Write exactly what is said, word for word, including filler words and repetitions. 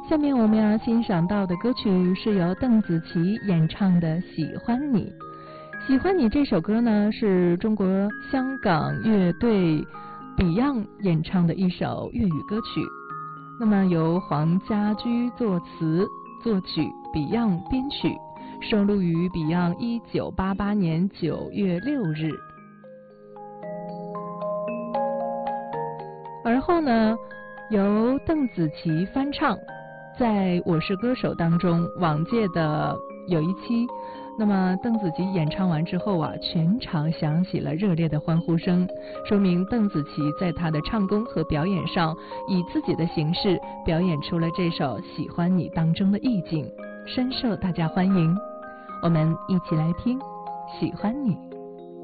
下面我们要欣赏到的歌曲是由邓紫棋演唱的《喜欢你》。喜欢你这首歌呢，是中国香港乐队 Beyond 演唱的一首粤语歌曲。那么由黄家驹作词作曲， Beyond 编曲，收录于 Beyond 一九八八年九月六日。而后呢，由邓紫棋翻唱，在我是歌手当中往届的有一期，那么邓紫棋演唱完之后啊，全场响起了热烈的欢呼声，说明邓紫棋在她的唱功和表演上，以自己的形式表演出了这首《喜欢你》当中的意境，深受大家欢迎。我们一起来听《喜欢你》。